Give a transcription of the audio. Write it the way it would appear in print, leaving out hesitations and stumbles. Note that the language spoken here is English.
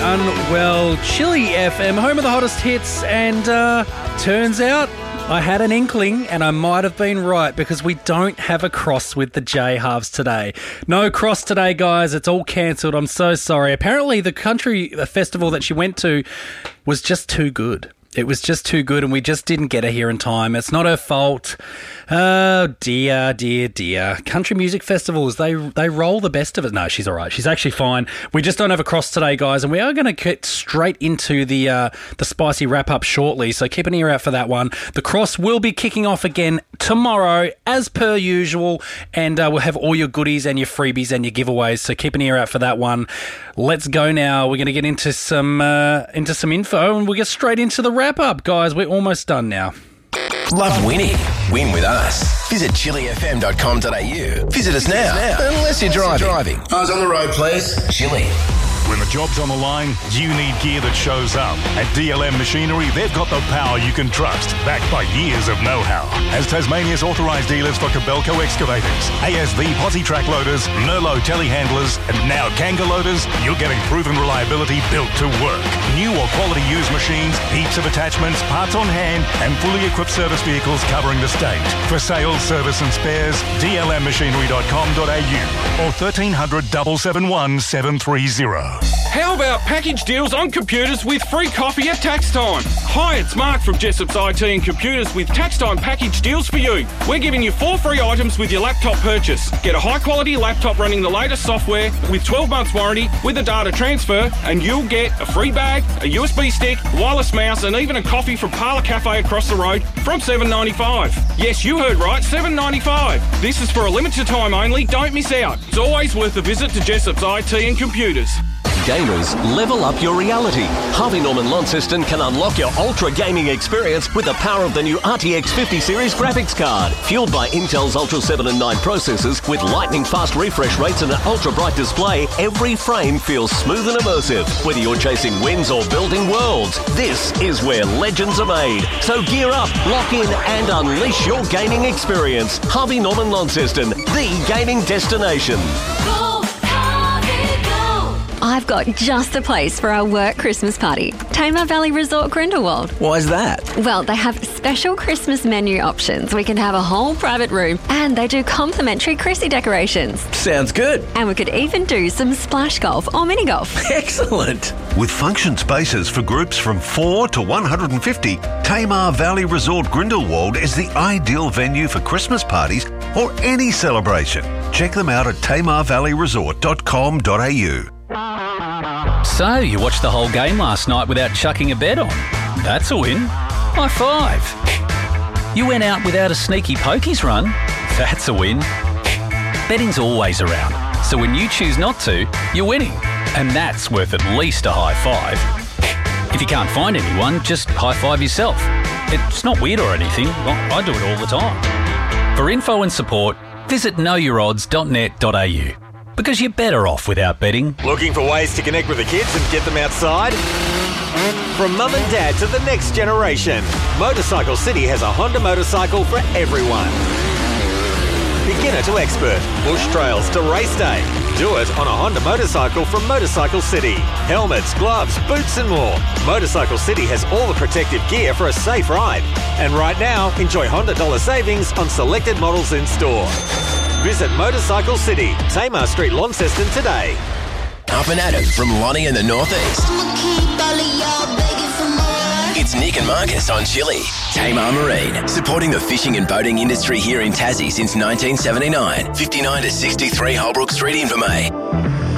done well. Chili FM, home of the hottest hits, and turns out I had an inkling and I might have been right because we don't have a cross with the J-Halves today. No cross today, guys. It's all cancelled. I'm so sorry. Apparently the country festival that she went to was just too good. It was just too good and we just didn't get her here in time. It's not her fault. Oh, dear, dear, dear. Country music festivals, they roll the best of it. No, she's all right. She's actually fine. We just don't have a cross today, guys, and we are going to get straight into the spicy wrap-up shortly, so keep an ear out for that one. The cross will be kicking off again tomorrow, as per usual, and we'll have all your goodies and your freebies and your giveaways, so keep an ear out for that one. Let's go now. We're going to get into some info, and we'll get straight into the wrap-up, guys. We're almost done now. Love winning? Win with us. Visit chilifm.com.au. Visit us now. Unless you're driving. Eyes on the road, please. Chili. When the job's on the line, you need gear that shows up. At DLM Machinery, they've got the power you can trust, backed by years of know-how. As Tasmania's authorised dealers for Kobelco excavators, ASV posi track loaders, Merlot telehandlers, and now Kanga loaders, you're getting proven reliability built to work. New or quality used machines, heaps of attachments, parts on hand, and fully equipped service vehicles covering the state. For sales, service and spares, dlmmachinery.com.au or 1300 771 730. How about package deals on computers with free coffee at tax time? Hi, it's Mark from Jessop's IT and Computers with tax time package deals for you. We're giving you 4 free items with your laptop purchase. Get a high quality laptop running the latest software with 12 months warranty with a data transfer, and you'll get a free bag, a USB stick, wireless mouse, and even a coffee from Parlour Cafe across the road from $7.95. Yes, you heard right, $7.95. This is for a limited time only. Don't miss out. It's always worth a visit to Jessop's IT and Computers. Gamers, level up your reality. Harvey Norman Launceston can unlock your ultra gaming experience with the power of the new RTX 50 series graphics card. Fueled by Intel's Ultra 7 and 9 processors with lightning fast refresh rates and an ultra bright display, every frame feels smooth and immersive. Whether you're chasing wins or building worlds, this is where legends are made. So gear up, lock in and unleash your gaming experience. Harvey Norman Launceston, the gaming destination. I've got just the place for our work Christmas party. Tamar Valley Resort Grindelwald. Why's that? Well, they have special Christmas menu options. We can have a whole private room and they do complimentary Chrissy decorations. Sounds good. And we could even do some splash golf or mini golf. Excellent. With function spaces for groups from 4 to 150, Tamar Valley Resort Grindelwald is the ideal venue for Christmas parties or any celebration. Check them out at tamarvalleyresort.com.au. So, you watched the whole game last night without chucking a bet on. That's a win. High five. You went out without a sneaky pokies run. That's a win. Betting's always around, so when you choose not to, you're winning. And that's worth at least a high five. If you can't find anyone, just high five yourself. It's not weird or anything. Well, I do it all the time. For info and support, visit knowyourodds.net.au. Because you're better off without betting. Looking for ways to connect with the kids and get them outside? From mum and dad to the next generation, Motorcycle City has a Honda motorcycle for everyone. Beginner to expert, bush trails to race day. Do it on a Honda motorcycle from Motorcycle City. Helmets, gloves, boots and more. Motorcycle City has all the protective gear for a safe ride. And right now, enjoy Honda dollar savings on selected models in store. Visit Motorcycle City, Tamar Street, Launceston today. Up and at it from Lonnie in the Northeast. It's Nick and Marcus on Chili. Tamar Marine, supporting the fishing and boating industry here in Tassie since 1979. 59 to 63 Holbrook Street, Invermay.